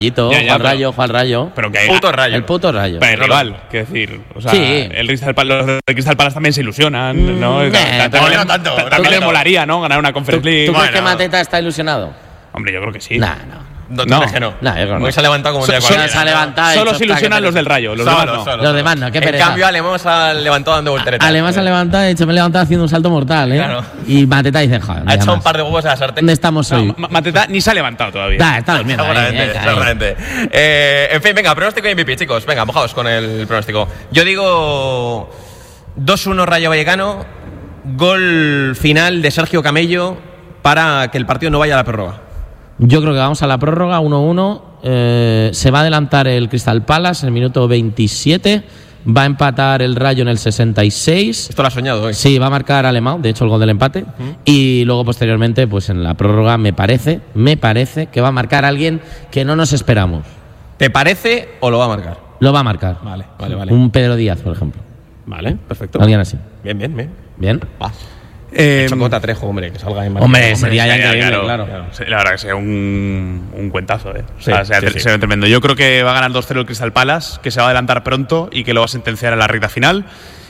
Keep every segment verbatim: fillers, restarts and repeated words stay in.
Ya, ya, Juan pero, Rayo, Juan Rayo. Pero que el puto Rayo. El puto Rayo. Pero es rival, quiero decir. O sea, Sí. el Crystal Palace, los de Crystal Palace también se ilusionan, Mm, ¿no? eh, También pero le- no tanto, ta- no También le tanto. molaría, ¿no? Ganar una Conference League. ¿Tú crees Bueno. que Mateta está ilusionado? Hombre, yo creo que sí. Nah, no. No, No. tú crees que no. No, yo creo que Hoy no. se ha levantado como un So- día so- cualquiera. se ha levantado. Solo hecho, se está, ilusionan qué los del Rayo, los Solo, demás no. solo. Los demás no, qué En pereza. cambio, Alemán se ha levantado dando volteretas. Además se ha levantado, de hecho me he levantado haciendo un salto mortal, ¿eh? Claro. Y Mateta dice, joder, Ha echado más. un par de huevos a la sartén. ¿Dónde estamos hoy? No, Ma- Mateta ni se ha levantado todavía. Da, está durmiendo. ahí, Seguramente, eh, ahí. seguramente. Eh, en fin, venga, pronóstico y M V P, chicos. Venga, mojaos con el pronóstico. Yo digo dos uno Rayo Vallecano, gol final de Sergio Camello para que el partido no vaya a la prórroga. Yo creo que vamos a la prórroga, uno uno. Eh, se va a adelantar el Crystal Palace en el minuto veintisiete. Va a empatar el Rayo en el sesenta y seis. Esto lo has soñado hoy. Sí, va a marcar Alemán, de hecho, el gol del empate. Y luego, posteriormente, pues en la prórroga, me parece, me parece que va a marcar alguien que no nos esperamos. ¿Te parece o lo va a marcar? Lo va a marcar. Vale, vale, vale. Un Pedro Díaz, por ejemplo. Vale, perfecto. Alguien así. Bien, bien, bien. ¿Bien? Va. Eh, Chocota Trejo, hombre, que salga en Hombre, sería ya sería, increíble, claro, claro. Sí, la verdad que sea un, un cuentazo, ¿eh? O sea, Sí, sea, sí, tre- sí. sea tremendo. Yo creo que va a ganar dos cero el Crystal Palace, que se va a adelantar pronto y que lo va a sentenciar en la recta final.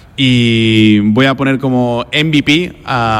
Y voy a poner como M V P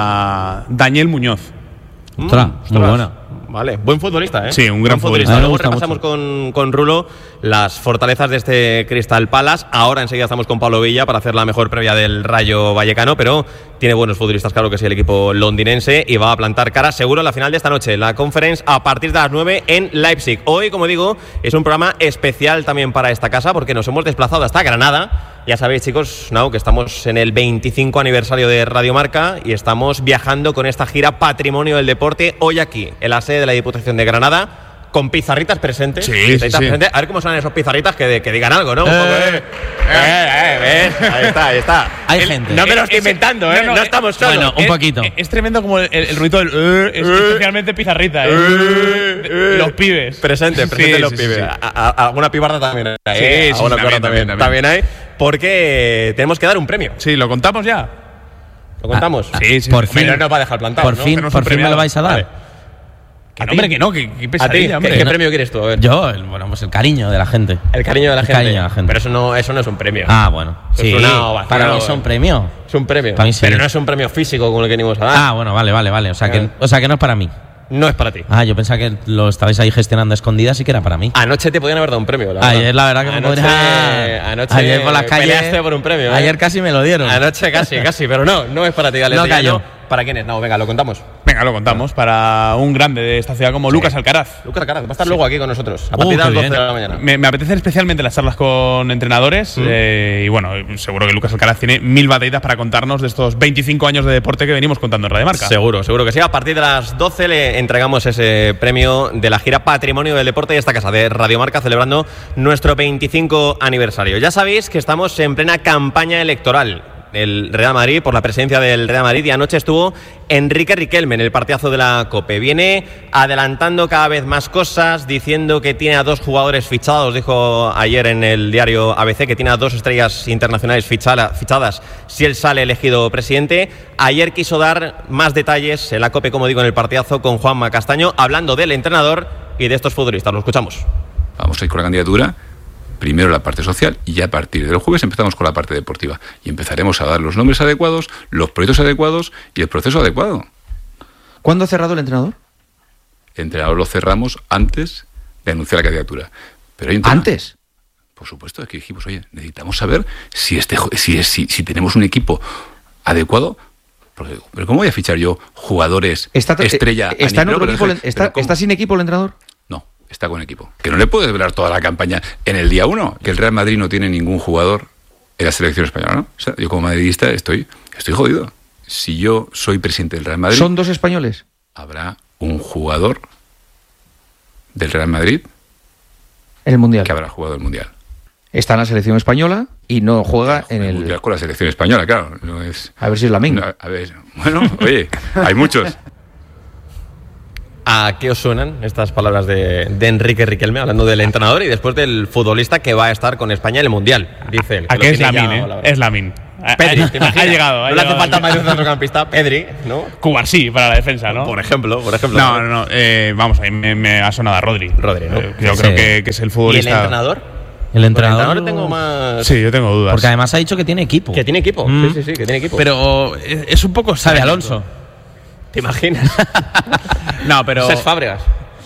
a Daniel Muñoz. Ostras, muy ostras. buena. Vale, buen futbolista, ¿eh? Sí, un gran futbolista. futbolista. Luego Me gusta repasamos mucho. con, con Rulo las fortalezas de este Crystal Palace. Ahora enseguida estamos con Pablo Villa para hacer la mejor previa del Rayo Vallecano, pero tiene buenos futbolistas, claro que sí, el equipo londinense, y va a plantar cara seguro en la final de esta noche, la Conference, a partir de las nueve en Leipzig. Hoy, como digo, es un programa especial también para esta casa porque nos hemos desplazado hasta Granada. Ya sabéis, chicos, no, que estamos en el veinticinco aniversario de Radio Marca y estamos viajando con esta gira Patrimonio del Deporte hoy aquí, en la sede de la Diputación de Granada, con pizarritas presentes. Sí, Pizarritas sí, sí. presentes. A ver cómo suenan esos pizarritas que, que digan algo, ¿no? Un poco, eh, eh, eh, ¿ves? Ahí está, ahí está. Hay El- gente. No me lo estoy Ese- inventando, ¿eh? no, No, no, estamos eh, solos. bueno, un Es- poquito. Es, es tremendo como el, el ruido del eh, es Eh, especialmente pizarrita, ¿eh? eh, De- los pibes. Presente, presente Sí, los sí, pibes. sí. A- a- alguna pibarda también hay. Sí, ¿eh? sí, Alguna sí, pibarda también, también, también, también hay. Porque tenemos que dar un premio. Sí, ¿lo contamos ya? ¿Lo contamos? Ah, Sí, sí. por Hombre, fin. Pero no nos va a dejar plantado, Por ¿no? fin, Tenemos por un fin me premiado. lo vais a dar. Vale. Que no, hombre, que no, que, que ¿A ti? pesadilla, ¿Qué, hombre. qué No. premio quieres tú? A ver. Yo, el, bueno, pues el cariño de la gente. El cariño de la El gente. cariño de la gente. Pero eso no, eso no es un premio. Ah, bueno. Es Sí, una ovación. para mí es un premio. Es un premio. Para mí sí. Pero no es un premio físico como el que venimos a dar. Ah, bueno, vale, vale, vale. O sea, que, Claro. o sea que no es para mí. No es para ti. Ah, yo pensaba que lo estabais ahí gestionando a escondidas y que era para mí. Anoche te podían haber dado un premio, la verdad. Ayer la verdad que me Anoche- podría... Anoche Ayer por las calles... peleaste por un premio, ¿eh? Ayer casi me lo dieron. Anoche casi, casi, pero no, no es para ti, Alex. No Ya cayó. ¿Para quién es? No, venga, lo contamos. Venga, lo contamos para un grande de esta ciudad como Lucas Alcaraz. Lucas Alcaraz va a estar luego aquí con nosotros, a Uh, partir de las qué doce bien. de la mañana. Me, me apetecen especialmente las charlas con entrenadores eh, y bueno, seguro que Lucas Alcaraz tiene mil batallitas para contarnos de estos veinticinco años de deporte que venimos contando en Radio Marca. Seguro, seguro que sí. A partir de las doce le entregamos ese premio de la gira Patrimonio del Deporte de esta casa de Radio Marca, celebrando nuestro veinticinco aniversario. Ya sabéis que estamos en plena campaña electoral. El Real Madrid, por la presidencia del Real Madrid, y anoche estuvo Enrique Riquelme en el partidazo de la COPE. Viene adelantando cada vez más cosas, diciendo que tiene a dos jugadores fichados, dijo ayer en el diario A B C, que tiene a dos estrellas internacionales fichada, fichadas si él sale elegido presidente. Ayer quiso dar más detalles en la COPE, como digo, en el partidazo con Juanma Castaño, hablando del entrenador y de estos futbolistas. Lo escuchamos. Vamos a ir con la candidatura. Primero la parte social y ya a partir del jueves empezamos con la parte deportiva. Y empezaremos a dar los nombres adecuados, los proyectos adecuados y el proceso adecuado. ¿Cuándo ha cerrado el entrenador? El entrenador lo cerramos antes de anunciar la candidatura. Pero hay un tema. ¿Antes? Por supuesto, es que dijimos, oye, necesitamos saber si, este, jo- si, es- si, si tenemos un equipo adecuado. Porque, pero ¿cómo voy a fichar yo jugadores ¿Está, estrella? a ¿está, en nivel- otro pero equipo, deje- el- está, pero ¿cómo? ¿Está sin equipo el entrenador? No, está con equipo. Que no le puedes velar toda la campaña en el día uno. Que el Real Madrid no tiene ningún jugador en la selección española, ¿no? O sea, yo como madridista estoy, estoy jodido. Si yo soy presidente del Real Madrid, ¿Son dos españoles? habrá un jugador del Real Madrid En el Mundial. que habrá jugado el Mundial. Está en la selección española y no juega en el... Mundial con la selección española, claro. No es, A ver si es Lamine. no, a ver, bueno, oye, hay muchos. ¿A qué os suenan estas palabras de, de Enrique Riquelme, hablando del entrenador y después del futbolista que va a estar con España en el Mundial? Dice él. ¿A que qué lo es tiene ya, Lamin, la eh? verdad. Es Lamin. Pedri, ¿te imaginas? Ha llegado. Ha no le hace llegado. falta más de un centrocampista, Pedri, ¿no? Cubarsí para la defensa, ¿no? Por ejemplo, por ejemplo. No, no, no. Eh, vamos, a mí me, me ha sonado a Rodri. Rodri, ¿no? Eh, yo Sí. creo que, que es el ¿Y el futbolista. entrenador? El entrenador. Con el entrenador tengo más. Sí, yo tengo dudas. Porque además ha dicho que tiene equipo. Que tiene equipo. Mm. Sí, sí, sí, que tiene equipo. Pero es es un poco Sabe extraño. Alonso. ¿te imaginas? No, pero. Cesc Fábregas.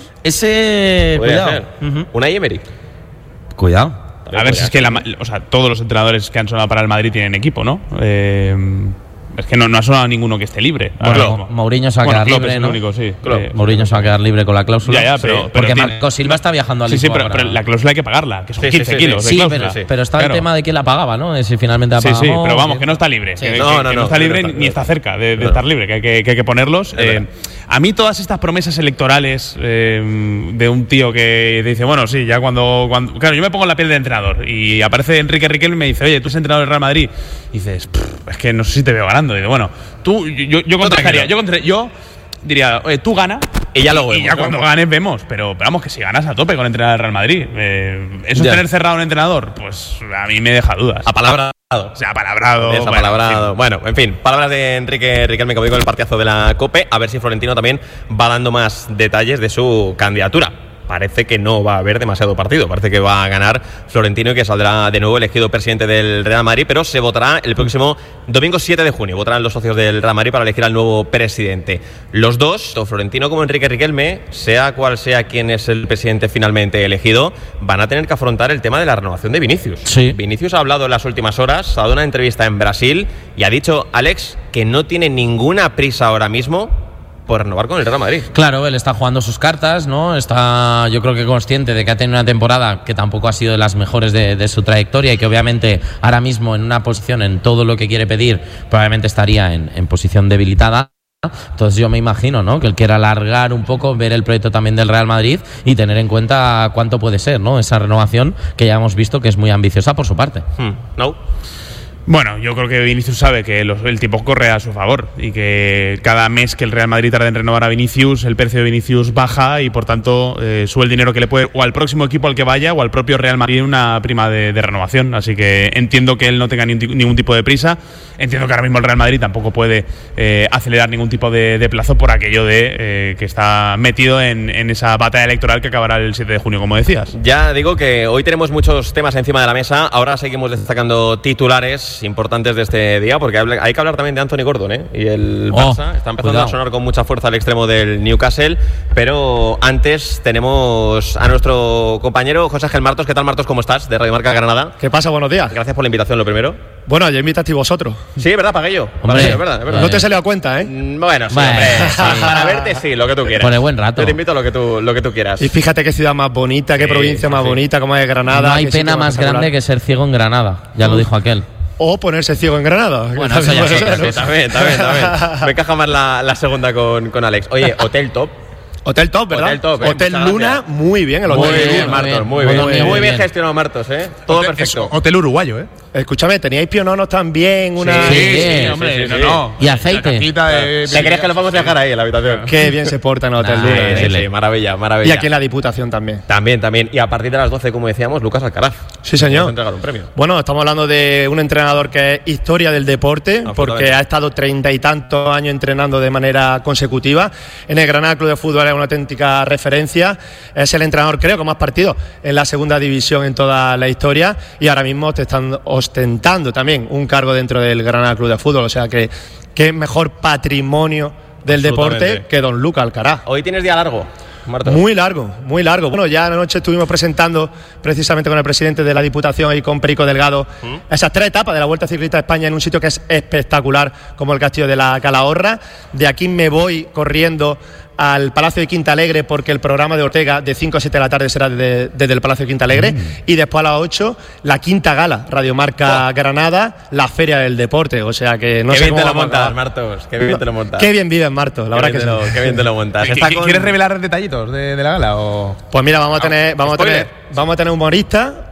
Ese. Podría Cuidado. ser. Ujú. Una Emery. Cuidado. A ver si es que la ma- o sea, todos los entrenadores que han sonado para el Madrid tienen equipo, ¿no? Eh, es que no, no ha sonado ninguno que esté libre. ahora Bueno, mismo. Mourinho se va a Bueno, quedar Klopp libre, es el ¿no? único, sí. Klopp. Eh, Mourinho se va a quedar libre con la cláusula. Ya, ya, pero- Sí, pero porque tiene- Marco Silva está viajando al Sí, sí, Lisboa pero, ahora. pero la cláusula hay que pagarla, que son Sí, sí, quince sí, kilos sí. de Sí, cláusula. pero, pero está Claro. el tema de quién la pagaba, ¿no? De si finalmente la Sí, pagamos. sí, pero vamos, que no está libre. Sí. Que, No, que- no, que no, no está no libre está, ni no está está. cerca de, de No. estar libre, que hay que, que hay que ponerlos. Es Eh, verdad. a mí todas estas promesas electorales eh, de un tío que dice, bueno, sí, ya cuando, cuando… Claro, yo me pongo en la piel de entrenador y aparece Enrique Riquelme y me dice, oye, tú eres entrenador del Real Madrid. Y dices, "Pff, es que no sé si te veo ganando. Y digo, bueno, tú, yo, yo contestaría, yo, contra- yo diría, oye, tú gana. Y ya luego Y vemos, ya ¿no? cuando ganes vemos, pero, pero vamos, que si ganas a tope con entrenar al Real Madrid. Eh, ¿Eso Ya. es tener cerrado a un entrenador? Pues a mí me deja dudas. Apalabrado. O sea, palabrado. Desapalabrado. bueno, Bueno, en fin, palabras de Enrique Riquelme, como digo, en el partidazo de la COPE. A ver si Florentino también va dando más detalles de su candidatura. Parece que no va a haber demasiado partido. Parece que va a ganar Florentino y que saldrá de nuevo elegido presidente del Real Madrid, pero se votará el próximo domingo siete de junio. Votarán los socios del Real Madrid para elegir al nuevo presidente. Los dos, tanto Florentino como Enrique Riquelme, sea cual sea quien es el presidente finalmente elegido, van a tener que afrontar el tema de la renovación de Vinicius. Sí. Vinicius ha hablado en las últimas horas, ha dado una entrevista en Brasil y ha dicho, Alex, que no tiene ninguna prisa ahora mismo por renovar con el Real Madrid. Claro, él está jugando sus cartas, ¿no? Está, yo creo que consciente de que ha tenido una temporada que tampoco ha sido de las mejores de, de su trayectoria y que obviamente ahora mismo en una posición, en todo lo que quiere pedir, probablemente estaría en, en posición debilitada. Entonces yo me imagino, ¿no?, que él quiera alargar un poco, ver el proyecto también del Real Madrid y tener en cuenta cuánto puede ser, ¿no?, esa renovación que ya hemos visto que es muy ambiciosa por su parte. Hmm, ¿no? Bueno, yo creo que Vinicius sabe que los- el tiempo corre a su favor y que cada mes que el Real Madrid tarda en renovar a Vinicius, el precio de Vinicius baja y por tanto eh, sube el dinero que le puede o al próximo equipo al que vaya o al propio Real Madrid una prima de, de renovación. Así que entiendo que él no tenga ni un ti- ningún tipo de prisa. Entiendo que ahora mismo el Real Madrid tampoco puede eh, acelerar ningún tipo de, de plazo por aquello de eh, que está metido en, en esa batalla electoral que acabará el siete de junio, como decías. Ya digo que hoy tenemos muchos temas encima de la mesa. Ahora seguimos destacando titulares importantes de este día, porque hable- hay que hablar también de Anthony Gordon, ¿eh? Y el Oh, Barça está empezando cuidado. a sonar con mucha fuerza al extremo del Newcastle. Pero antes tenemos a nuestro compañero José Ángel Martos. ¿Qué tal, Martos? ¿Cómo estás? De Radio Marca Granada. ¿Qué pasa? Buenos días. Gracias por la invitación, lo primero. Bueno, ya invitasteis vosotros. Sí, es verdad, pagué yo. Hombre, Pagué yo, es verdad, es verdad. No te salió a cuenta, ¿eh? Mm, Bueno, sí, Bueno, hombre. sí. Para verte, sí, lo que tú quieras. Por el buen rato. Yo te invito a lo que tú, lo que tú quieras. Y fíjate qué ciudad más bonita, qué Sí, provincia más sí. bonita, como es Granada. No hay qué sitio pena más espectacular. grande que ser ciego en Granada, ya lo dijo aquel. O ponerse ciego en Granada. Bueno, eso ya es otra Sí, cosa. también, también, también. Me encaja más la, la segunda con, con Alex. Oye, Hotel Top. Hotel Top, ¿verdad? Hotel Top, ¿eh? Hotel Muchas Luna, gracias. muy bien el Muy hotel. bien, bien, muy Martos, bien. muy bien. Muy Muy bien, bien, muy bien. gestionado, Martos, ¿eh? Todo Hotel- perfecto. es hotel uruguayo, ¿eh? Escúchame, teníais piononos también, una… Sí, sí, hombre, sí, no, sí. no. Y aceite. La cajita de- ¿Te crees que nos vamos a dejar ahí en la habitación? Qué bien se porta en el Hotel Nah, Luna. Sí, ¿eh? sí, sí. sí, maravilla, Y maravilla. aquí en la Diputación también. También, también. Y a partir de las doce, como decíamos, Lucas Alcaraz. Sí, señor. Vamos a entregar un premio. Bueno, estamos hablando de un entrenador que es historia del deporte, Absolutamente. porque ha estado treinta y tantos años entrenando de manera consecutiva. En el Granada Club de Fútbol es una auténtica referencia. Es el entrenador, creo, con más partidos en la segunda división en toda la historia. Y ahora mismo te están ostentando también un cargo dentro del Granada Club de Fútbol. O sea que qué mejor patrimonio del Absolutamente. deporte que don Lucas Alcaraz. Hoy tienes día largo, Martos. Muy largo, muy largo. Bueno, ya anoche estuvimos presentando precisamente con el presidente de la Diputación y con Perico Delgado esas tres etapas de la Vuelta Ciclista a España en un sitio que es espectacular como el Castillo de la Calahorra. De aquí me voy corriendo al Palacio de Quinta Alegre porque el programa de Ortega de cinco a siete de la tarde será desde, desde el Palacio de Quinta Alegre y después a las ocho la quinta gala Radiomarca Granada, la Feria del Deporte. O sea que no Qué sé bien cómo te lo vamos a montas, acabar. Martos. Qué bien te lo montas. Qué bien vives, Marto, la Qué verdad bien que te lo- sí. Qué bien te lo montas. Está con- ¿Quieres revelar detallitos de, de la gala? O? Pues mira, vamos a tener, vamos a spoiler. tener, vamos a tener humoristas,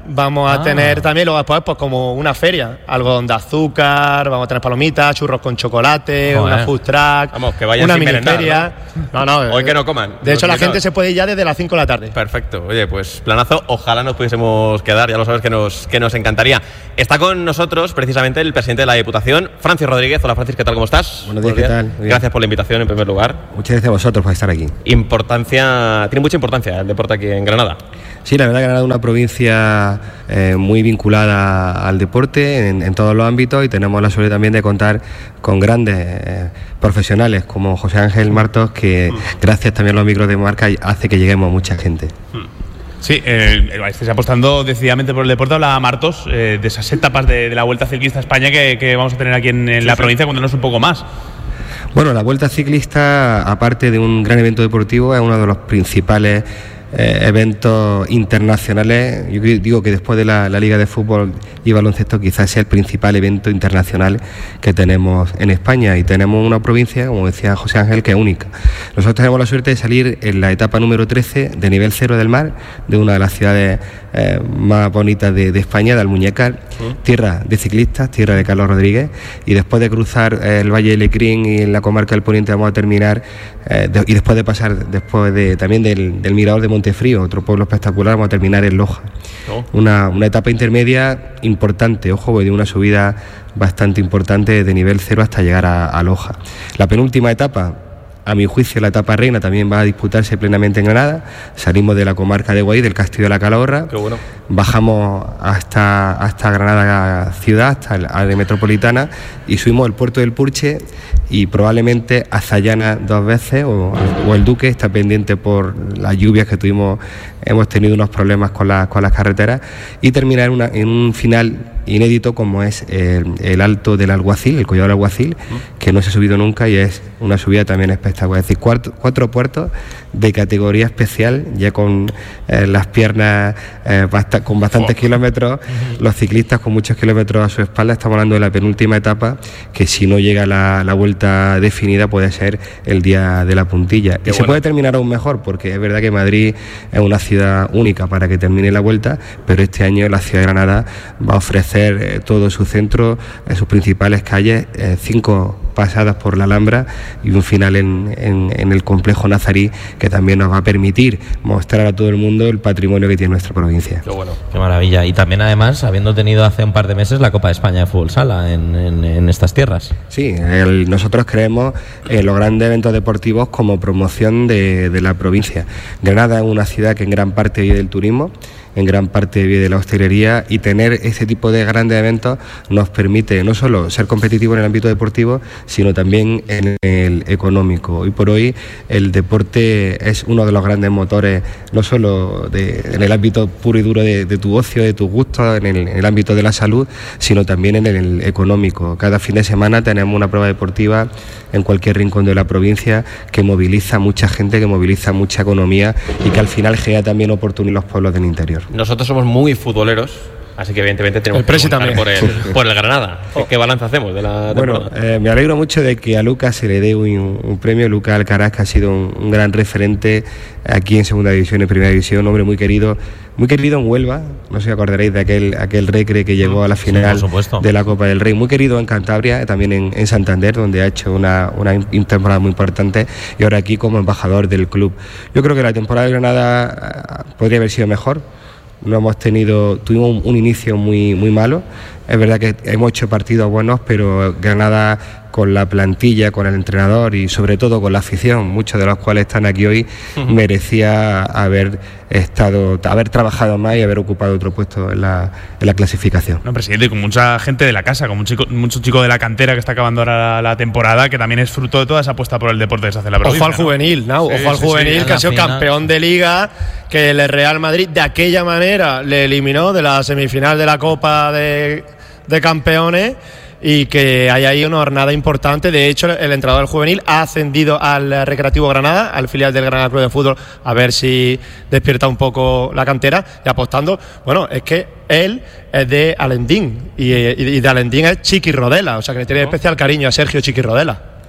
Vamos a Ah. tener también luego después pues como una feria, algodón de azúcar, vamos a tener palomitas, churros con chocolate, Joder. una food truck, Vamos, que vayan una sin mini merendar, feria. No, no. Hoy eh, que no coman. De hecho, Los la gente invitados. se puede ir ya desde las cinco de la tarde. Perfecto. Oye, pues planazo. Ojalá nos pudiésemos quedar. Ya lo sabes que nos, que nos encantaría. Está con nosotros precisamente el presidente de la Diputación, Francis Rodríguez. Hola, Francis, ¿qué tal? ¿Cómo estás? Buenos días, ¿qué tal? Muy bien. Gracias por la invitación en primer lugar. Muchas gracias a vosotros por estar aquí. Importancia, tiene mucha importancia el deporte aquí en Granada. Sí, la verdad que Granada es una provincia eh, muy vinculada al deporte en, en todos los ámbitos y tenemos la suerte también de contar con grandes eh, profesionales como José Ángel Martos, que gracias también a los micros de marca hace que lleguemos a mucha gente. Sí, eh, estáis apostando decididamente por el deporte. Habla Martos eh, de esas etapas de, de la Vuelta Ciclista a España que, que vamos a tener aquí en, en la provincia. Cuéntanos un poco más. Bueno, la Vuelta Ciclista, aparte de un gran evento deportivo, es uno de los principales eh, eventos internacionales. Yo digo que después de la, la Liga de Fútbol y Baloncesto quizás sea el principal evento internacional que tenemos en España, y tenemos una provincia, como decía José Ángel, que es única. Nosotros tenemos la suerte de salir en la etapa número trece de nivel cero del mar, de una de las ciudades eh, más bonitas de, de España, de Almuñécar, tierra de ciclistas, tierra de Carlos Rodríguez, y después de cruzar eh, el Valle de Lecrín y en la comarca del Poniente vamos a terminar, eh, de, y después de pasar después de, también del, del Mirador de Montefrío, otro pueblo espectacular, vamos a terminar en Loja. Oh. Una, una etapa intermedia importante, ojo, de una subida bastante importante de nivel cero hasta llegar a, a Loja. La penúltima etapa, a mi juicio, la etapa reina, también va a disputarse plenamente en Granada. Salimos de la comarca de Guay, del Castillo de la Calahorra, Qué bueno. bajamos hasta, hasta Granada ciudad, hasta el área metropolitana, y subimos el puerto del Purche, y probablemente Azayana dos veces, o, o el Duque está pendiente por las lluvias que tuvimos, hemos tenido unos problemas con, la, con las carreteras, y terminar una, en un final inédito como es el, el Alto del Alguacil, el Collado del Alguacil, que no se ha subido nunca y es una subida también espectacular. Es decir, cuatro, cuatro puertos de categoría especial, ya con eh, las piernas eh, basta, con bastantes oh. kilómetros, los ciclistas con muchos kilómetros a su espalda. Estamos hablando de la penúltima etapa, que si no llega la, la vuelta definida puede ser el día de la puntilla. Qué y bueno. Se puede terminar aún mejor, porque es verdad que Madrid es una ciudad única para que termine la vuelta, pero este año la ciudad de Granada va a ofrecer eh, todo su centro, eh, sus principales calles, eh, cinco pasadas por la Alhambra y un final en, en, en el complejo nazarí, que también nos va a permitir mostrar a todo el mundo el patrimonio que tiene nuestra provincia. Qué bueno. Qué maravilla. Y también, además, habiendo tenido hace un par de meses la Copa de España de Fútbol Sala en, en, en estas tierras. Sí, el, nosotros creemos en los grandes eventos deportivos como promoción de, de la provincia. Granada es una ciudad que en gran parte vive del turismo, en gran parte vive de la hostelería, y tener ese tipo de grandes eventos nos permite no solo ser competitivos en el ámbito deportivo, sino también en el económico. Hoy por hoy el deporte es uno de los grandes motores, no solo de, en el ámbito puro y duro de, de tu ocio, de tus gustos, en el, en el ámbito de la salud, sino también en el económico. Cada fin de semana tenemos una prueba deportiva en cualquier rincón de la provincia que moviliza mucha gente, que moviliza mucha economía y que al final genera también oportunidades en los pueblos del interior. Nosotros somos muy futboleros, así que evidentemente tenemos el que preguntar por el, por el Granada. ¿Qué, qué balance hacemos de la temporada? Bueno, eh, me alegro mucho de que a Lucas se le dé un, un premio. Lucas Alcaraz, que ha sido un, un gran referente aquí en segunda división, en primera división, un hombre muy querido, muy querido en Huelva. No sé si acordaréis de aquel, aquel Recre que llegó a la final sí, de la Copa del Rey. Muy querido en Cantabria, también en, en Santander, donde ha hecho una, una temporada muy importante, y ahora aquí como embajador del club. Yo creo que la temporada de Granada podría haber sido mejor. No hemos tenido, tuvimos un, un inicio muy, muy malo. Es verdad que hemos hecho partidos buenos, pero Granada, con la plantilla, con el entrenador y sobre todo con la afición, muchos de los cuales están aquí hoy, uh-huh. merecía haber estado, haber trabajado más y haber ocupado otro puesto en la, en la clasificación. No, presidente, con mucha gente de la casa, con mucho chico, mucho chico de la cantera que está acabando ahora la, la temporada, que también es fruto de toda esa apuesta por el deporte que se hace en la provincia. Ojo al ¿no? juvenil, ¿no? Sí, Ojo al sí, juvenil, sí, que ha sido final. campeón de Liga, que el Real Madrid de aquella manera le eliminó de la semifinal de la Copa de, de Campeones, y que hay ahí una jornada importante. De hecho, el entrenador del juvenil ha ascendido al Recreativo Granada, al filial del Granada Club de Fútbol, a ver si despierta un poco la cantera, y apostando. Bueno, es que él es de Alendín, y, y de Alendín es Chiqui Rodela, o sea que le tiene especial cariño a Sergio Chiqui Rodela.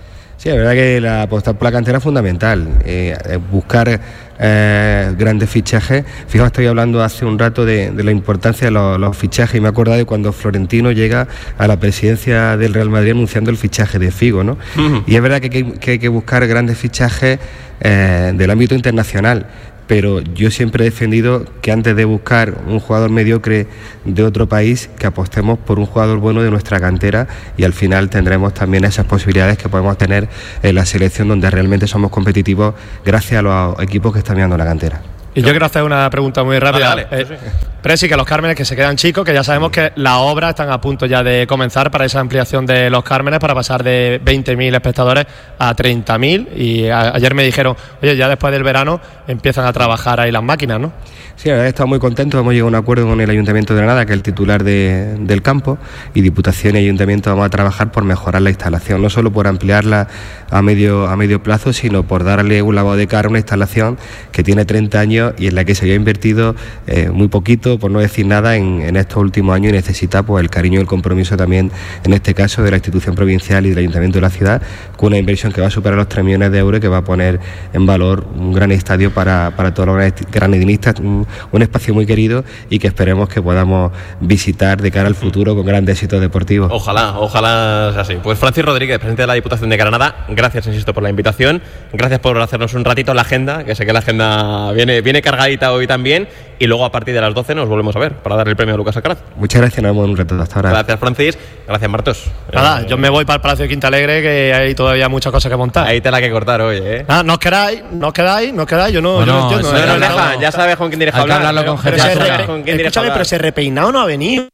Sí, la verdad que la apostar por la cantera es fundamental, eh, buscar eh, grandes fichajes. Fijaos, estoy hablando hace un rato de, de la importancia de los, los fichajes y me he acordado de cuando Florentino llega a la presidencia del Real Madrid anunciando el fichaje de Figo, ¿no? Uh-huh. Y es verdad que hay que, que, hay que buscar grandes fichajes eh, del ámbito internacional. Pero yo siempre he defendido que antes de buscar un jugador mediocre de otro país, que apostemos por un jugador bueno de nuestra cantera y al final tendremos también esas posibilidades que podemos tener en la selección donde realmente somos competitivos gracias a los equipos que están mirando la cantera. Y yo quiero hacer una pregunta muy rápida. Vale, vale. Eh, Presi, que los Cármenes que se quedan chicos, que ya sabemos que las obras están a punto ya de comenzar para esa ampliación de los Cármenes para pasar de veinte mil espectadores a treinta mil. Y a, ayer me dijeron, oye, ya después del verano empiezan a trabajar ahí las máquinas, ¿no? Sí, la verdad estamos muy contentos, hemos llegado a un acuerdo con el Ayuntamiento de Granada, que es el titular de, del campo, y Diputación y Ayuntamiento vamos a trabajar por mejorar la instalación, no solo por ampliarla a medio, a medio plazo, sino por darle un lavado de cara a una instalación que tiene treinta años y en la que se había invertido eh, muy poquito, por no decir nada, en, en estos últimos años y necesita pues el cariño y el compromiso también, en este caso, de la institución provincial y del Ayuntamiento de la ciudad, con una inversión que va a superar los tres millones de euros y que va a poner en valor un gran estadio para, para todos los granadinistas, un, un espacio muy querido y que esperemos que podamos visitar de cara al futuro con grandes éxitos deportivos. Ojalá, ojalá sea así. Pues Francis Rodríguez, presidente de la Diputación de Granada, gracias, insisto, por la invitación, gracias por hacernos un ratito la agenda, que sé que la agenda viene, viene cargadita hoy también, y luego a partir de las doce nos volvemos a ver para dar el premio a Lucas Alcaraz. Muchas gracias, nos vemos en un rato. Hasta ahora. Gracias, Francis. Gracias, Martos. Nada, eh, yo me voy para el Palacio de Quinta Alegre, que hay todavía muchas cosas que montar. Ahí te la que cortar hoy, ¿eh? Nada, no os quedáis, no os quedáis, no os quedáis, yo no, Bueno, yo no entiendo. eso ¿eh? No nos no, deja, ya sabes con quién tienes que hay que hablar. hablarlo con Pero gente ese azul. re- ¿Con quién tienes que escúchame, hablar? pero ese repeinado no ha venido.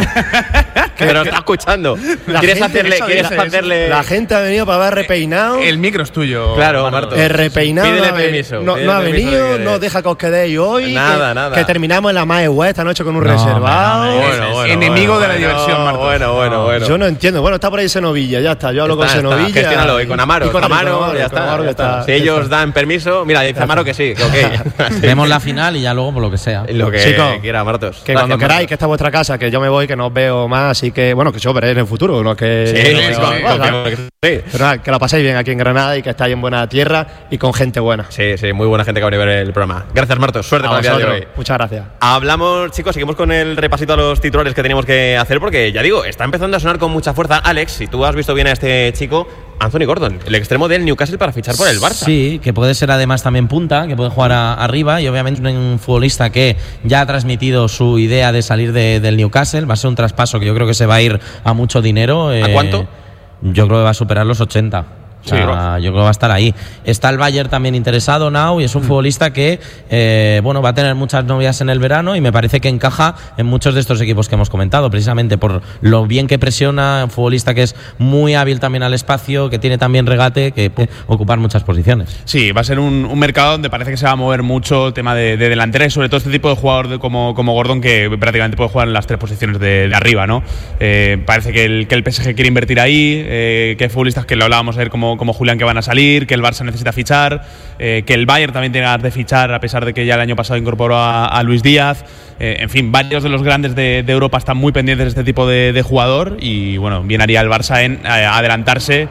Pero está escuchando. La ¿Quieres gente- hacerle, eso, ¿quieres eso, eso. hacerle... La gente ha venido para ver repeinado. El micro es tuyo. Claro, Martos. El repeinado Pídele no ha, ve- permiso, no, pídele no ha permiso si venido, quieres. no deja que os quedéis hoy. Nada, que, nada. que terminamos en la Mae West esta noche con un No, reservado. hombre, no, Bueno, bueno, enemigo bueno, de la bueno, diversión, Martos. Bueno, bueno, bueno. Yo no entiendo. Bueno, está por ahí Senovilla, ya está. Yo hablo Está, con está. Senovilla. Gestiónalo, y con Amaro. y con Amaro, Amaro, ya con está. Amaro, ya que está. está. Si ellos dan permiso, mira, dice Amaro que sí, que ok. Vemos la final y ya luego por lo que sea. Lo que Chicos, quiera, Martos. Que Gracias, cuando queráis, Martos. que está vuestra casa, que yo me voy, que no os veo más, así que, bueno, que yo veré en el futuro, no que... Sí, no, sí, no, sí, no, confirmo no, que sí. Pero nada, que lo paséis bien aquí en Granada y que estáis en buena tierra y con gente buena. Sí, sí, muy buena gente que va a venir a ver el programa. Gracias, Martos. Suerte A con el día de vosotros. hoy. Muchas gracias. Hablamos, chicos, seguimos con el repasito a los titulares que teníamos que hacer porque, ya digo, está empezando a sonar con mucha fuerza. Alex, si tú has visto bien a este chico, Anthony Gordon, el extremo del Newcastle para fichar por el Barça. Sí, que puede ser además también punta, que puede jugar a- arriba y obviamente un futbolista que ya ha transmitido su idea de salir de- del Newcastle. Va a ser un traspaso que yo creo que se va a ir a mucho dinero. ¿A eh, cuánto? Yo creo que va a superar los ochenta. O sea, Sí, yo creo que va a estar ahí. Está el Bayern también interesado, Now, y es un futbolista que eh, bueno, va a tener muchas novias en el verano y me parece que encaja en muchos de estos equipos que hemos comentado, precisamente por lo bien que presiona, un futbolista que es muy hábil también al espacio, que tiene también regate, que puede ocupar muchas posiciones. Sí, va a ser un, un mercado donde parece que se va a mover mucho el tema de, de delantera y sobre todo este tipo de jugador de, como, como Gordon, que prácticamente puede jugar en las tres posiciones de, de arriba, ¿no? Eh, parece que el, que el P S G quiere invertir ahí, eh, que hay futbolistas que lo hablábamos ayer como, como Julián que van a salir, que el Barça necesita fichar, eh, que el Bayern también tiene ganas de fichar a pesar de que ya el año pasado incorporó a, a Luis Díaz. Eh, en fin, varios de los grandes de, de Europa están muy pendientes de este tipo de, de jugador y bueno, bien haría el Barça en eh, adelantarse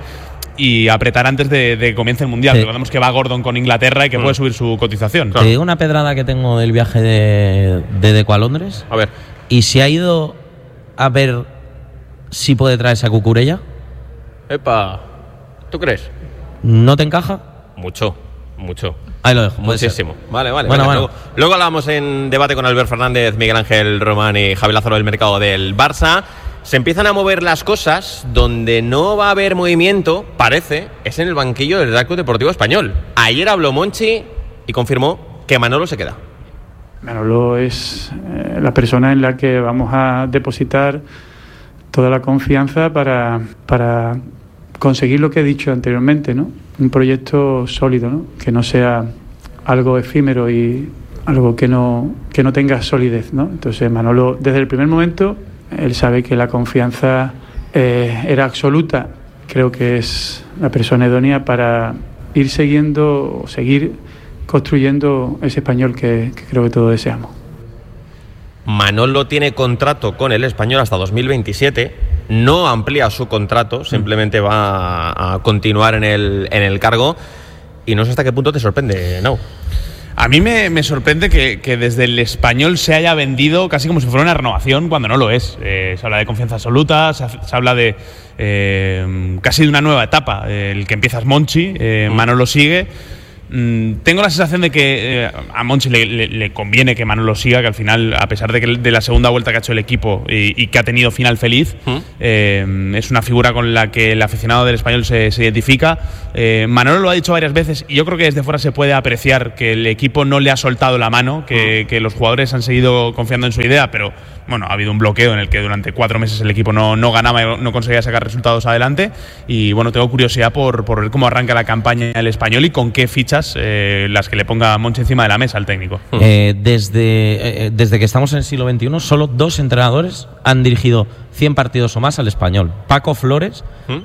y apretar antes de, de que comience el Mundial. Sí. Recordemos que va Gordon con Inglaterra y que puede subir su cotización. Te digo una pedrada que tengo del viaje de, de Deco a Londres. A ver. Y si ha ido a ver si puede traerse a Cucurella, Epa. ¿Tú crees? ¿no te encaja? Mucho, mucho. Ahí lo dejo. puede ser. Muchísimo. Vale, vale. Bueno, venga, bueno. Luego, luego hablamos en debate con Albert Fernández, Miguel Ángel Román y Javi Lázaro del mercado del Barça. Se empiezan a mover las cosas donde no va a haber movimiento, parece, es en el banquillo del Real Club Deportivo Español. Ayer habló Monchi y confirmó que Manolo se queda. Manolo es eh, la persona en la que vamos a depositar toda la confianza para, para conseguir lo que he dicho anteriormente, ¿no? Un proyecto sólido, ¿no? Que no sea algo efímero y algo que no, que no tenga solidez, ¿no? Entonces Manolo, desde el primer momento, él sabe que la confianza eh, era absoluta. Creo que es la persona idónea para ir siguiendo o seguir construyendo ese español que, que creo que todos deseamos. Manolo tiene contrato con el Español hasta dos mil veintisiete no amplía su contrato, simplemente va a, a continuar en el, en el cargo. Y no sé hasta qué punto te sorprende, Nau. A mí me, me sorprende que, que desde el Español se haya vendido casi como si fuera una renovación cuando no lo es. Eh, se habla de confianza absoluta, se, se habla de eh, casi de una nueva etapa. Eh, el que empieza es Monchi, eh, Manolo sigue. Mm, tengo la sensación de que eh, a Monchi le, le, le conviene que Manolo siga, que al final, a pesar de que de la segunda vuelta que ha hecho el equipo y, y que ha tenido final feliz, ¿Mm? eh, es una figura con la que el aficionado del Español se, se identifica. Eh, Manolo lo ha dicho varias veces y yo creo que desde fuera se puede apreciar que el equipo no le ha soltado la mano, que, que los jugadores han seguido confiando en su idea, pero bueno, ha habido un bloqueo en el que durante cuatro meses el equipo no, no ganaba, no conseguía sacar resultados adelante. Y bueno, tengo curiosidad por, por ver cómo arranca la campaña el Español y con qué fichas eh, las que le ponga Monchi encima de la mesa al técnico. Eh, desde, eh, desde que estamos en el siglo veintiuno, solo dos entrenadores han dirigido cien partidos o más al Español: Paco Flores ¿Mm?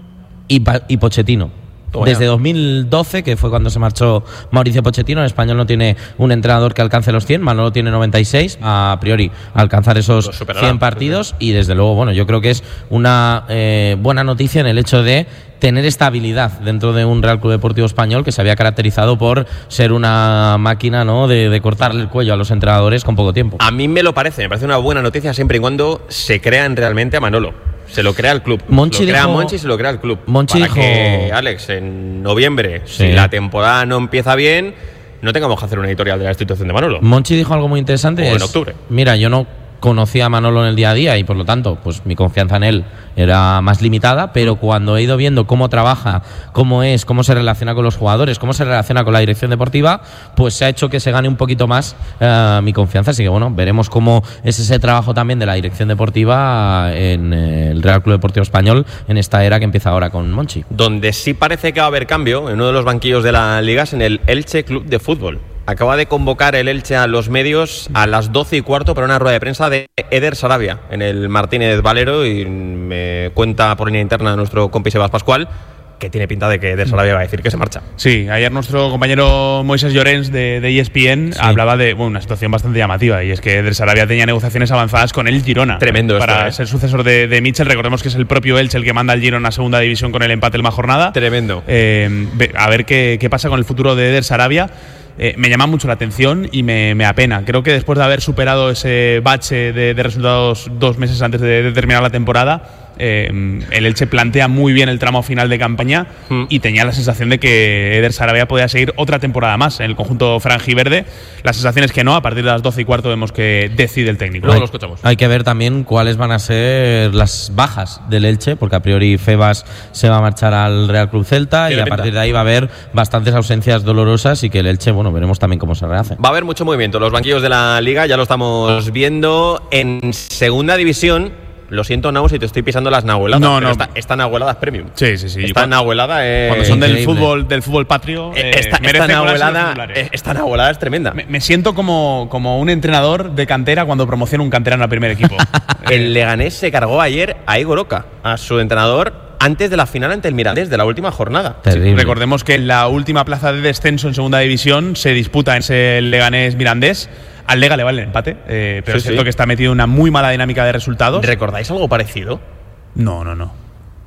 y, pa- y Pochettino. Desde dos mil doce, que fue cuando se marchó Mauricio Pochettino, el Español no tiene un entrenador que alcance los cien, Manolo tiene noventa y seis, a priori alcanzar esos cien partidos, y desde luego, bueno, yo creo que es una eh, buena noticia en el hecho de tener estabilidad dentro de un Real Club Deportivo Español que se había caracterizado por ser una máquina, ¿no?, de, de cortarle el cuello a los entrenadores con poco tiempo. A mí me lo parece, me parece una buena noticia siempre y cuando se crean realmente a Manolo. Se lo crea el club. Monchi lo crea dijo, Monchi y se lo crea el club. Monchi para dijo, que, Alex, en noviembre, sí. si la temporada no empieza bien, no tengamos que hacer una editorial de la institución de Manolo. Monchi dijo algo muy interesante. O es, en octubre. Mira, yo no conocía a Manolo en el día a día y por lo tanto pues mi confianza en él era más limitada, pero cuando he ido viendo cómo trabaja, cómo es, cómo se relaciona con los jugadores, cómo se relaciona con la dirección deportiva, pues se ha hecho que se gane un poquito más uh, mi confianza. Así que bueno, veremos cómo es ese trabajo también de la dirección deportiva en el Real Club Deportivo Español en esta era que empieza ahora con Monchi. Donde sí parece que va a haber cambio en uno de los banquillos de la Liga es en el Elche Club de Fútbol. Acaba de convocar el Elche a los medios a las doce y cuarto para una rueda de prensa de Eder Sarabia en el Martínez Valero, y me cuenta por línea interna nuestro compi Sebas Pascual que tiene pinta de que Eder Sarabia va a decir que se marcha. Sí, ayer nuestro compañero Moisés Llorens de, de E S P N sí. hablaba de bueno, una situación bastante llamativa, y es que Eder Sarabia tenía negociaciones avanzadas con el Girona. Tremendo para esto, ¿eh? ser sucesor de, de Mitchell. Recordemos que es el propio Elche el que manda al Girona a segunda división con el empate en la jornada. Tremendo. Eh, a ver qué, qué pasa con el futuro de Eder Sarabia. Eh, me llama mucho la atención y me, me apena. Creo que después de haber superado ese bache de, de resultados dos meses antes de, de terminar la temporada, eh, el Elche plantea muy bien el tramo final de campaña mm. y tenía la sensación de que Eder Sarabia podía seguir otra temporada más en el conjunto franjiverde. La sensación es que no. A partir de las doce y cuarto vemos que decide el técnico. Luego lo escuchamos. Hay que ver también cuáles van a ser las bajas del Elche, porque a priori Febas se va a marchar al Real Club Celta y a partir de ahí va a haber bastantes ausencias dolorosas, y que el Elche, bueno, veremos también cómo se rehace. Va a haber mucho movimiento en los banquillos de la Liga, ya lo estamos viendo. En segunda división, lo siento, Nau, si te estoy pisando las nahueladas. No, no. Esta, esta nahuelada es premium. Sí, sí, sí. Esta nahuelada es... Cuando son del fútbol, del fútbol patrio, eh, esta, esta, nahuelada, esta nahuelada es tremenda. Me, me siento como, como un entrenador de cantera cuando promociona un canterano al primer equipo. El Leganés se cargó ayer a Igor Oca, a su entrenador, antes de la final ante el Mirandés de la última jornada. Sí, recordemos que la última plaza de descenso en segunda división se disputa en ese Leganés-Mirandés. Al Lega le vale el empate, eh, pero sí, es cierto sí. que está metido en una muy mala dinámica de resultados. ¿Recordáis algo parecido? No, no, no.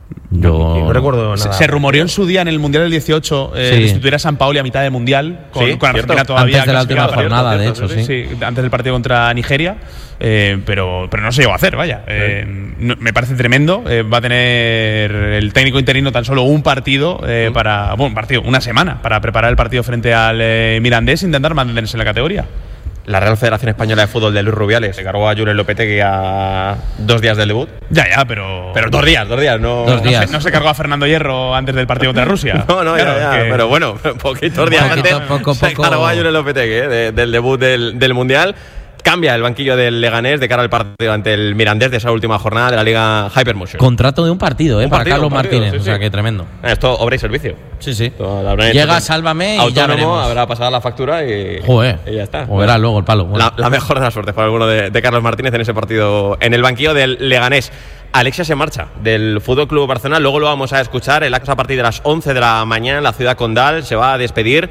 Yo no recuerdo nada. Se, se rumoreó en su día en el Mundial del dieciocho eh, sí. destituir a San Paoli a mitad del Mundial con, sí, con Argentina todavía. Antes de la última jornada, de hecho, sí. sí. Antes del partido contra Nigeria, eh, pero, pero no se llegó a hacer, vaya. Eh, no, me parece tremendo. Eh, va a tener el técnico interino tan solo un partido eh, sí. para, bueno, un partido, una semana para preparar el partido frente al eh, Mirandés e intentar mantenerse en la categoría. La Real Federación Española de Fútbol de Luis Rubiales se cargó a Julen Lopetegui a dos días del debut. Ya, ya, pero... Pero dos días, dos días, no... Dos días. No, se, no se cargó a Fernando Hierro antes del partido contra Rusia. No, no, claro, ya, ya, que... pero bueno, poquitos días poquito, antes poco, se poco... cargó a Julen Lopetegui eh, de, del debut del, del Mundial. Cambia el banquillo del Leganés de cara al partido ante el Mirandés de esa última jornada de la Liga Hypermotion. Contrato de un partido, ¿eh? Un para partido, Carlos partido, Martínez, sí, sí. O sea, que tremendo. Esto, obra y servicio. Sí, sí. Llega, sálvame y ya veremos. Habrá pasado la factura y, Joder, y ya está. O verá luego el palo. Bueno. La, la mejor de las suertes para alguno de, de Carlos Martínez en ese partido en el banquillo del Leganés. Alexia se marcha del F C Barcelona, luego lo vamos a escuchar. El acto a partir de las once de la mañana en la ciudad condal, se va a despedir.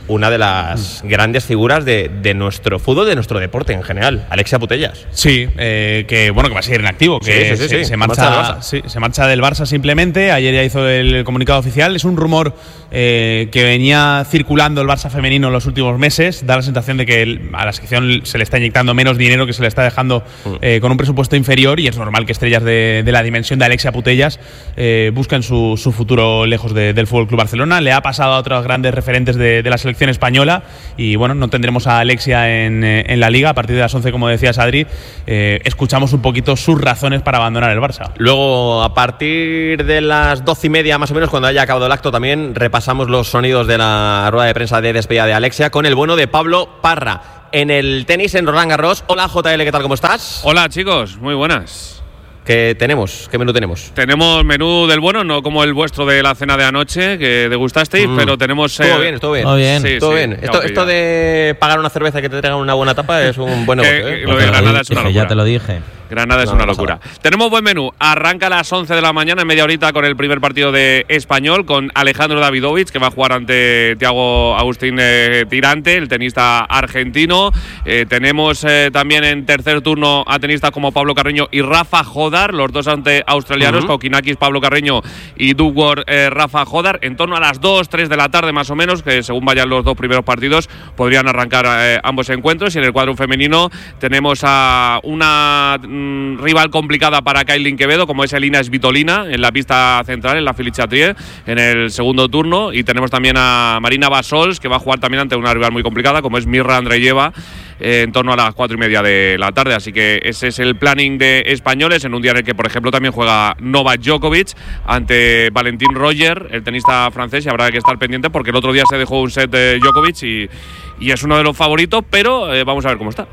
una de las grandes figuras de, de nuestro fútbol, de nuestro deporte en general, Alexia Putellas. Sí, eh, que bueno, que va a seguir en activo, que sí, sí, sí, se, sí. se, marcha, marcha del Barça. Sí, se marcha del Barça simplemente. Ayer ya hizo el comunicado oficial. Es un rumor eh, que venía circulando el Barça femenino en los últimos meses. Da la sensación de que el, a la sección se le está inyectando menos dinero, que se le está dejando eh, con un presupuesto inferior, y es normal que estrellas de, de la dimensión de Alexia Putellas eh, busquen su, su futuro lejos de, del Fútbol Club Barcelona. Le ha pasado a otros grandes referentes de, de la selección española, y bueno, no tendremos a Alexia en, en la Liga a partir de las once, como decías, Adri. Eh, escuchamos un poquito sus razones para abandonar el Barça. Luego, a partir de las doce y media más o menos, cuando haya acabado el acto, también repasamos los sonidos de la rueda de prensa de despedida de Alexia con el bueno de Pablo Parra. En el tenis, en Roland Garros. Hola, J L, ¿qué tal? ¿Cómo estás? Hola, chicos, muy buenas. ¿Qué tenemos? ¿Qué menú tenemos? Tenemos menú del bueno, no como el vuestro de la cena de anoche, que degustasteis, mm. pero tenemos... Eh, todo bien, todo bien. Todo bien. Sí, todo sí, bien. Esto, esto de pagar una cerveza y que te traigan una buena tapa es un buen negocio. ¿eh? Lo de Granada es una locura. Ya te lo dije. Granada es no, una locura. Tenemos buen menú. Arranca a las once de la mañana, en media horita, con el primer partido de Español, con Alejandro Davidovich, que va a jugar ante Thiago Agustín eh, Tirante, el tenista argentino. Eh, tenemos eh, también en tercer turno a tenistas como Pablo Carreño y Rafa Jodar, los dos ante australianos, uh-huh. Kokinakis, Pablo Carreño y Dugwar, eh, Rafa Jodar, en torno a las dos, tres de la tarde más o menos, que según vayan los dos primeros partidos, podrían arrancar eh, ambos encuentros. Y en el cuadro femenino tenemos a una rival complicada para Kailin Quevedo, como es Elina Svitolina, en la pista central, en la Philippe Chatrier, en el segundo turno. Y tenemos también a Marina Basols, que va a jugar también ante una rival muy complicada, como es Mirra Andreyeva, eh, en torno a las cuatro y media de la tarde. Así que ese es el planning de españoles, en un día en el que, por ejemplo, también juega Novak Djokovic ante Valentín Roger, el tenista francés, y habrá que estar pendiente porque el otro día se dejó un set de Djokovic y, y es uno de los favoritos, pero eh, vamos a ver cómo está.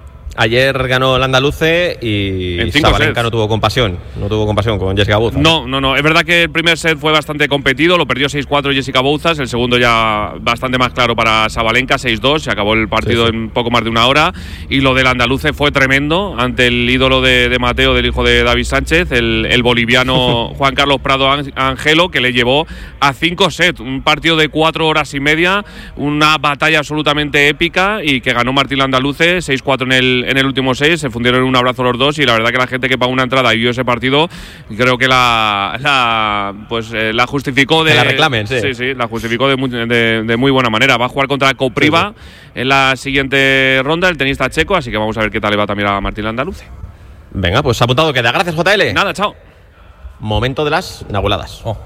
Ayer ganó el andaluce y Sabalenka no tuvo compasión, no tuvo compasión con Jessica Bouzas. No, no, no. Es verdad que el primer set fue bastante competido, lo perdió seis cuatro Jessica Bouzas, el segundo ya bastante más claro para Sabalenka, seis dos, se acabó el partido sí, sí. en poco más de una hora. Y lo del andaluce fue tremendo ante el ídolo de, de Mateo, del hijo de David Sánchez, el, el boliviano Juan Carlos Prado Angelo, que le llevó a cinco sets, un partido de cuatro horas y media, una batalla absolutamente épica, y que ganó Martín Andaluce seis cuatro en el en el último seis, se fundieron en un abrazo los dos, y la verdad que la gente que pagó una entrada y vio ese partido, creo que la, la pues eh, la justificó de... Que la reclamen, sí. Sí, sí, la justificó de muy, de, de muy buena manera. Va a jugar contra Kopriva sí, sí. en la siguiente ronda, el tenista checo, así que vamos a ver qué tal le va también a Martín Andaluce. Venga, pues apuntado queda. Gracias, J L. Nada, chao. Momento de las nahueladas. Oh.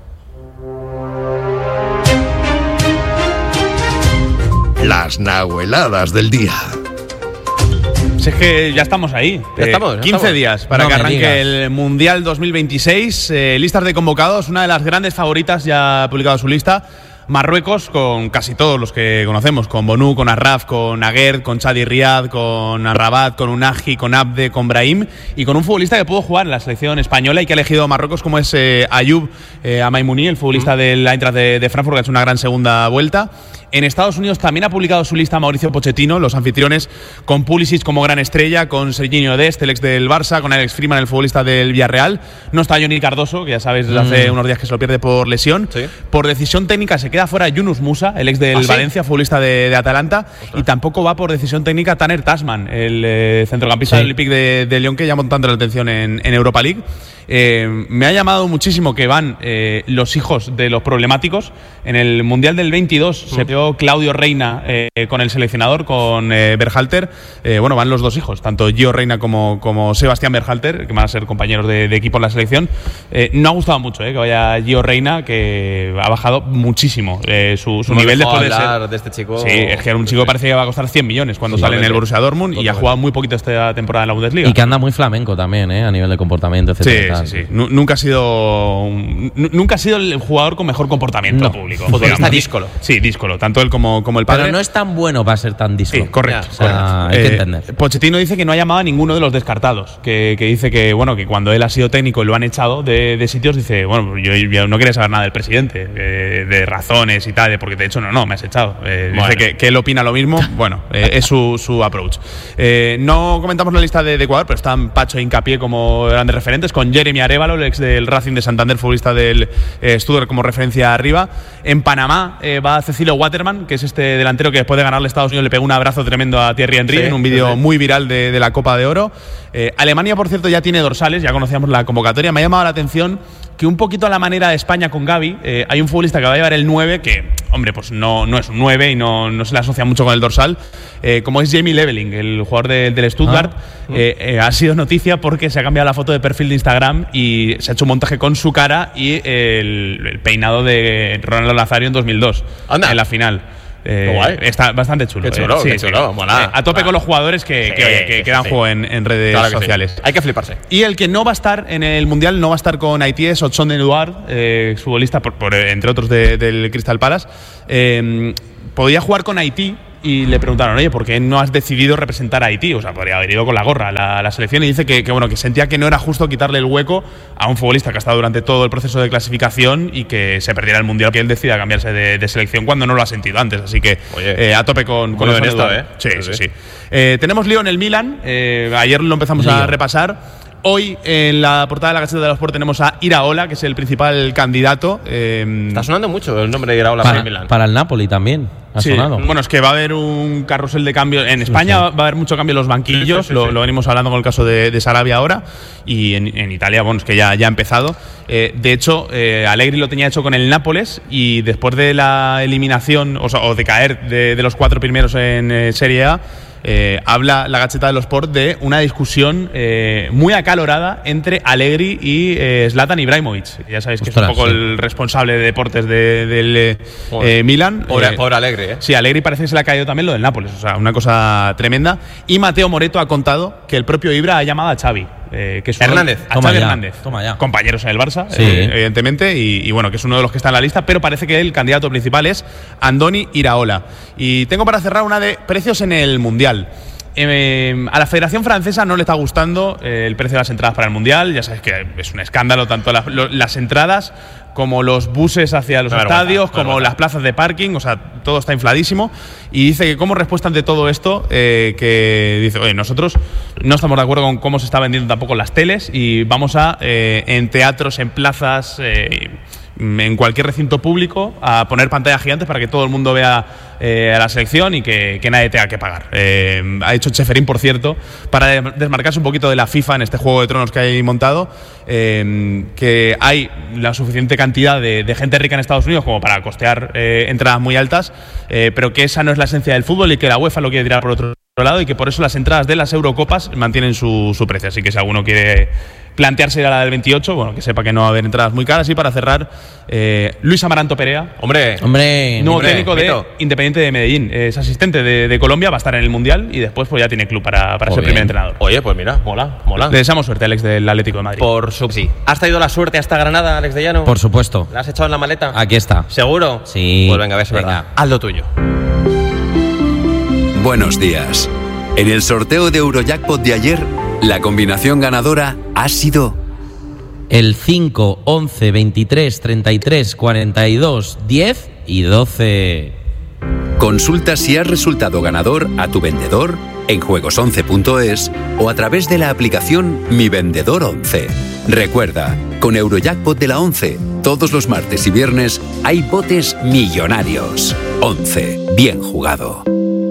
Las nahueladas del día. Si es que ya estamos ahí. Ya estamos, ya quince estamos. días para no que arranque digas. el Mundial dos mil veintiséis. Eh, listas de convocados, una de las grandes favoritas ya ha publicado su lista. Marruecos, con casi todos los que conocemos, con Bonu, con Arraf, con Aguerd, con Chadi Riad, con Arrabat, con Unahi, con Abde, con Brahim, y con un futbolista que pudo jugar en la selección española y que ha elegido a Marruecos, como es eh, Ayoub eh, Amaimouni, el futbolista mm. del Eintracht de, de Frankfurt, que ha hecho una gran segunda vuelta. En Estados Unidos también ha publicado su lista Mauricio Pochettino, los anfitriones, con Pulisic como gran estrella, con Serginho Dest, el ex del Barça, con Alex Freeman, el futbolista del Villarreal. No está Johnny Cardoso, que ya sabéis desde mm. hace unos días que se lo pierde por lesión. ¿Sí? Por decisión técnica se queda fuera Yunus Musa, el ex del ¿Ah, sí? Valencia, futbolista de, de Atalanta. Ostras. Y tampoco va por decisión técnica Taner Tasman, el eh, centrocampista sí. del Olympique de, de Lyon, que llamó tanto la atención en, en Europa League. Eh, me ha llamado muchísimo que van eh, los hijos de los problemáticos. En el Mundial del veintidós mm. se vio Claudio Reina eh, con el seleccionador, con eh, Berhalter. Eh, bueno, van los dos hijos, tanto Gio Reina como, como Sebastián Berhalter, que van a ser compañeros de, de equipo en la selección. Eh, no ha gustado mucho eh, que vaya Gio Reina, que ha bajado muchísimo eh, su, su nivel después de ser. De este chico. Sí, es que era un chico que parece que va a costar cien millones cuando sí, sale en el Borussia Dortmund, y ha jugado muy poquito esta temporada en la Bundesliga. Y que anda muy flamenco también, eh, a nivel de comportamiento, etcétera. Sí, sí, sí. Nunca ha sido un, nunca ha sido el jugador con mejor comportamiento no. público. Futbolista díscolo. Sí, díscolo, tanto él como, como el padre. Pero no es tan bueno para ser tan díscolo. Sí, correcto. O sea, correcto. Hay eh, que entender. Pochettino dice que no ha llamado a ninguno de los descartados, que, que dice que bueno que cuando él ha sido técnico y lo han echado de, de sitios, dice, bueno, yo, yo no quería saber nada del presidente, de, de racismo razones y tal, porque de hecho no, no, me has echado. Eh, Bueno. Dice que, que él opina lo mismo, bueno, eh, es su, su approach. Eh, no comentamos la lista de, de Ecuador, pero están Pacho e Hincapié como grandes referentes, con Jeremy Arévalo, el ex del Racing de Santander, futbolista del eh, Stuttgart, como referencia arriba. En Panamá eh, va Cecilio Waterman, que es este delantero que después de ganarle a Estados Unidos le pegó un abrazo tremendo a Thierry Henry, sí, en un vídeo sí. muy viral de, de la Copa de Oro. Eh, Alemania, por cierto, ya tiene dorsales, ya conocíamos la convocatoria. Me ha llamado la atención que un poquito a la manera de España con Gavi, eh, hay un futbolista que va a llevar el nueve, que, hombre, pues no, no es un nueve y no, no se le asocia mucho con el dorsal, eh, como es Jamie Leveling, el jugador de, del Stuttgart. Ah. Eh, eh, ha sido noticia porque se ha cambiado la foto de perfil de Instagram y se ha hecho un montaje con su cara y el, el peinado de Ronaldo Nazario en dos mil dos, Anda. en la final. Eh, guay. Está bastante chulo. Qué chulo, eh. sí, qué chulo. Sí. Mola, eh, a tope mola. con los jugadores que, Sí, que, oye, que, sí, que dan sí. juego en, en redes Claro que sociales. Sí. Hay que fliparse. Y el que no va a estar en el Mundial, no va a estar con Haití, es Ochon Eduard, eh, futbolista, por, por, entre otros, de, del Crystal Palace. Eh, podía jugar con Haití. Y le preguntaron, oye, ¿por qué no has decidido representar a Haití? O sea, podría haber ido con la gorra a la, la selección. Y dice que, que, bueno, que sentía que no era justo quitarle el hueco a un futbolista que ha estado durante todo el proceso de clasificación y que se perdiera el Mundial, que él decida cambiarse de, de selección cuando no lo ha sentido antes. Así que eh, a tope con, con Muy honesto, ¿eh? Sí, sí, sí. sí. Eh, tenemos lío en el Milan. Eh, ayer lo empezamos lío. a repasar. Hoy en la portada de la Gaceta de los Sport tenemos a Iraola, que es el principal candidato. Eh, Está sonando mucho el nombre de Iraola para, para el Milan. Para el Napoli también. Ha sí, sonado. Bueno, es que va a haber un carrusel de cambios. En España sí, sí. va a haber mucho cambio en los banquillos, sí, sí, sí, lo, sí. lo venimos hablando con el caso de, de Sarabia ahora. Y en, en Italia, bueno, es que ya, ya ha empezado. Eh, de hecho, eh, Allegri lo tenía hecho con el Nápoles y después de la eliminación, o, sea, o de caer de, de los cuatro primeros en eh, Serie A, Eh, habla la Gaceta de los Sport de una discusión eh, muy acalorada entre Allegri y eh, Zlatan Ibrahimovic. Ya sabéis que Ostras, es un poco sí. el responsable de deportes del de, de, eh, Milan. Pobre, eh, pobre Allegri, ¿eh? Sí, Allegri parece que se le ha caído también lo del Nápoles. O sea, una cosa tremenda. Y Mateo Moretto ha contado que el propio Ibra ha llamado a Xavi. Eh, que es Hernández. A Toma Xavi ya. Hernández. Toma ya. Compañeros en el Barça, sí. eh, evidentemente. Y, y bueno, que es uno de los que está en la lista. Pero parece que el candidato principal es Andoni Iraola. Y tengo para cerrar una de precios en el Mundial. Eh, a la Federación Francesa no le está gustando eh, el precio de las entradas para el Mundial. Ya sabes que es un escándalo, tanto la, lo, las entradas como los buses hacia los vergüenza, estadios, como vergüenza. las plazas de parking, o sea, todo está infladísimo. Y dice que como respuesta ante todo esto, eh, que dice, oye, nosotros no estamos de acuerdo con cómo se está vendiendo tampoco las teles y vamos a, eh, en teatros, en plazas, eh, en cualquier recinto público, a poner pantallas gigantes para que todo el mundo vea eh, a la selección y que, que nadie tenga que pagar. Eh, ha hecho Cheferín, por cierto, para desmarcarse un poquito de la FIFA en este Juego de Tronos que hay montado, eh, que hay la suficiente cantidad de, de gente rica en Estados Unidos como para costear eh, entradas muy altas, eh, pero que esa no es la esencia del fútbol y que la UEFA lo quiere tirar por otro lado y que por eso las entradas de las Eurocopas mantienen su, su precio. Así que si alguno quiere plantearse ir a la del veintiocho, bueno, que sepa que no va a haber entradas muy caras. Y para cerrar, eh, Luis Amaranto Perea, hombre, hombre nuevo hombre, técnico de mito. Independiente de Medellín, es asistente de, de Colombia, va a estar en el Mundial y después pues ya tiene club para, para ser bien. primer entrenador. Oye, pues mira, mola, mola. Le deseamos suerte, Alex, del Atlético de Madrid. Por su sí. ¿Has traído la suerte hasta Granada, Alex de Llano? Por supuesto. ¿La has echado en la maleta? Aquí está. ¿Seguro? Sí. Pues venga, a ver si es venga. verdad. Haz lo tuyo. Buenos días. En el sorteo de Eurojackpot de ayer, la combinación ganadora ha sido el cinco, once, veintitrés, treinta y tres, cuarenta y dos, diez y doce. Consulta si has resultado ganador a tu vendedor en juegos once punto es o a través de la aplicación Mi Vendedor once. Recuerda, con Eurojackpot de la once, todos los martes y viernes hay botes millonarios. once. Bien jugado.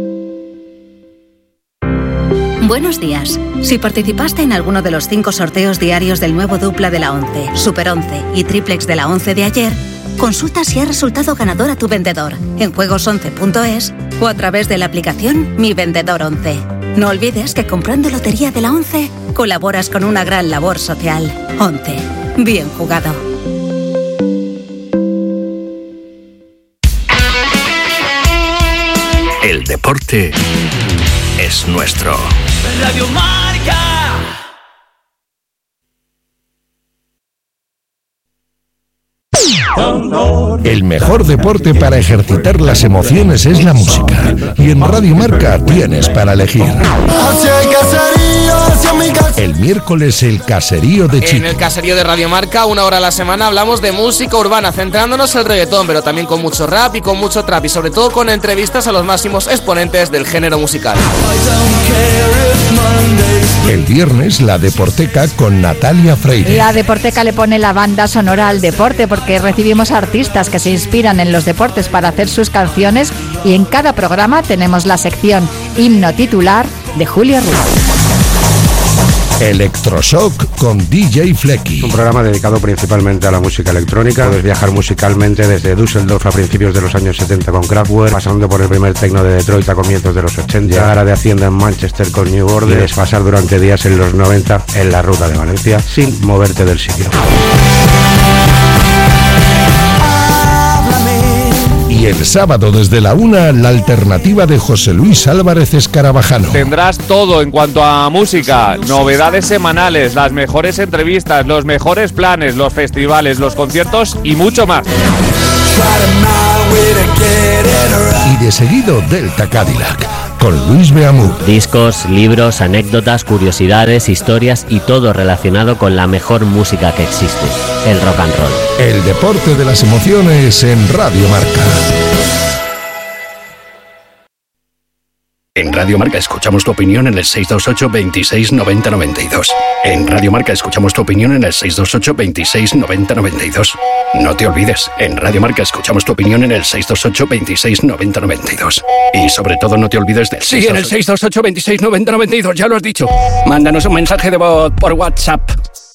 Buenos días. Si participaste en alguno de los cinco sorteos diarios del nuevo dupla de la once, Super once y Triplex de la once de ayer, consulta si ha resultado ganador a tu vendedor en juegos once punto es o a través de la aplicación Mi Vendedor once. No olvides que comprando Lotería de la once colaboras con una gran labor social. once. Bien jugado. El deporte es nuestro. Radio Marca. El mejor deporte para ejercitar las emociones es la música. Y en Radio Marca tienes para elegir. El miércoles el Caserío de Chiqui. En el Caserío de Radio Marca, una hora a la semana, hablamos de música urbana, centrándonos en el reggaetón, pero también con mucho rap y con mucho trap, y sobre todo con entrevistas a los máximos exponentes del género musical. El viernes la Deporteca con Natalia Freire. La Deporteca le pone la banda sonora al deporte porque recibimos artistas que se inspiran en los deportes para hacer sus canciones, y en cada programa tenemos la sección Himno Titular de Julio Ruiz. Electroshock con D J Flecky. Un programa dedicado principalmente a la música electrónica. Puedes viajar musicalmente desde Düsseldorf a principios de los años setenta con Kraftwerk, pasando por el primer techno de Detroit a comienzos de los ochenta, llegar a de Hacienda en Manchester con New Order, y desfasar durante días en los noventa en la ruta de Valencia sin moverte del sitio. Y el sábado desde la una, la alternativa de José Luis Álvarez Escarabajano. Tendrás todo en cuanto a música, novedades semanales, las mejores entrevistas, los mejores planes, los festivales, los conciertos y mucho más. Y de seguido Delta Cadillac con Luis Beamú. Discos, libros, anécdotas, curiosidades, historias y todo relacionado con la mejor música que existe, el rock and roll. El deporte de las emociones en Radio Marca. En Radio Marca escuchamos tu opinión en el seis dos ocho, veintiséis, noventa, noventa y dos. En Radio Marca escuchamos tu opinión en el seis dos ocho, veintiséis, noventa, noventa y dos. No te olvides, en Radio Marca escuchamos tu opinión en el seis dos ocho, veintiséis, noventa, noventa y dos. Y sobre todo no te olvides del Sí, en el seis dos ocho, veintiséis, noventa, noventa y dos, ya lo has dicho. Mándanos un mensaje de voz por WhatsApp.